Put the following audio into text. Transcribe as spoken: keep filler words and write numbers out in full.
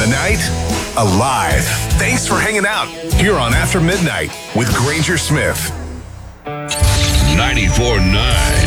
the night alive. Thanks for hanging out here on After Midnight with Granger Smith. ninety-four point nine